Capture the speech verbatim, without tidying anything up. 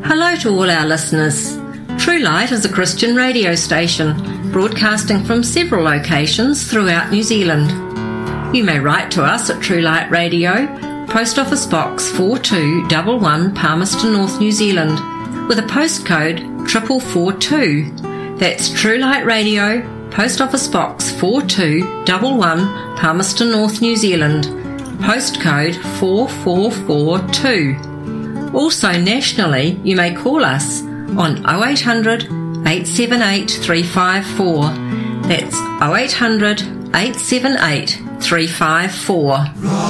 Hello to all our listeners. True Light is a Christian radio station broadcasting from several locations throughout New Zealand. You may write to us at True Light Radio, Post Office Box four two one one, Palmerston North, New Zealand, with a postcode triple four two. That's True Light Radio, Post Office Box four two one one, Palmerston North, New Zealand, postcode four four four two. Also nationally, you may call us on oh eight hundred, eight seven eight, three five four. That's oh eight hundred, eight seven eight, three five four.